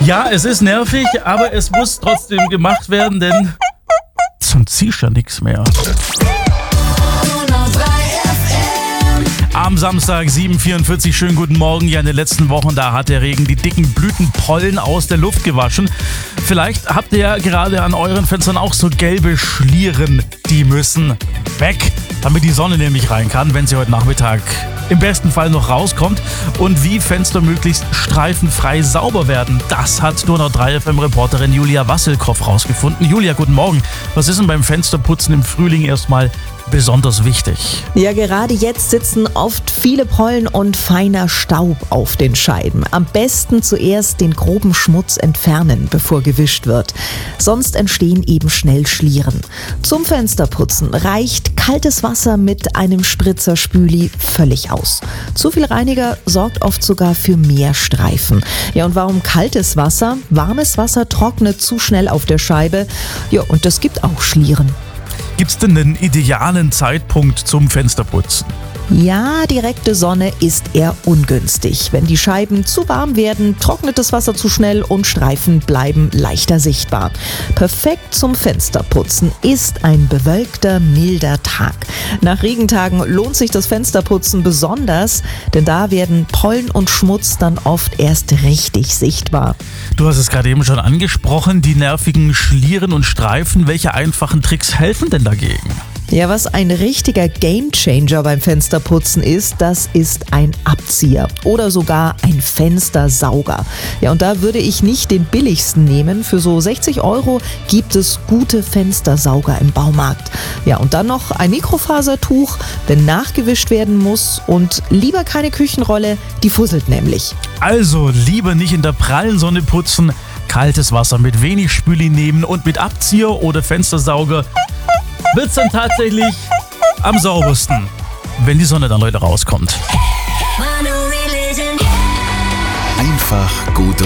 Ja, es ist nervig, aber es muss trotzdem gemacht werden, denn sonst ziehst du ja nichts mehr. Am Samstag 7:44, schönen guten Morgen. Ja, in den letzten Wochen, da hat der Regen die dicken Blütenpollen aus der Luft gewaschen. Vielleicht habt ihr ja gerade an euren Fenstern auch so gelbe Schlieren. Die müssen weg, damit die Sonne nämlich rein kann, wenn sie heute Nachmittag im besten Fall noch rauskommt. Und wie Fenster möglichst streifenfrei sauber werden, das hat Donau 3 FM-Reporterin Julia Wassilkow rausgefunden. Julia, guten Morgen. Was ist denn beim Fensterputzen im Frühling erstmal besonders wichtig? Ja, gerade jetzt sitzen oft viele Pollen und feiner Staub auf den Scheiben. Am besten zuerst den groben Schmutz entfernen, bevor gewischt wird. Sonst entstehen eben schnell Schlieren. Zum Fensterputzen reicht kaltes Wasser mit einem Spritzer-Spüli völlig aus. Zu viel Reiniger sorgt oft sogar für mehr Streifen. Ja, und warum kaltes Wasser? Warmes Wasser trocknet zu schnell auf der Scheibe. Ja, und das gibt auch Schlieren. Gibt es denn einen idealen Zeitpunkt zum Fensterputzen? Ja, direkte Sonne ist eher ungünstig. Wenn die Scheiben zu warm werden, trocknet das Wasser zu schnell und Streifen bleiben leichter sichtbar. Perfekt zum Fensterputzen ist ein bewölkter, milder Tag. Nach Regentagen lohnt sich das Fensterputzen besonders, denn da werden Pollen und Schmutz dann oft erst richtig sichtbar. Du hast es gerade eben schon angesprochen, die nervigen Schlieren und Streifen. Welche einfachen Tricks helfen denn dagegen? Ja, was ein richtiger Gamechanger beim Fensterputzen ist, das ist ein Abzieher oder sogar ein Fenstersauger. Ja, und da würde ich nicht den billigsten nehmen. Für so 60 € gibt es gute Fenstersauger im Baumarkt. Ja, und dann noch ein Mikrofasertuch, wenn nachgewischt werden muss, und lieber keine Küchenrolle, die fusselt nämlich. Also lieber nicht in der prallen Sonne putzen, kaltes Wasser mit wenig Spüli nehmen und mit Abzieher oder Fenstersauger wird's dann tatsächlich am saubersten, wenn die Sonne dann, Leute, rauskommt. Einfach gut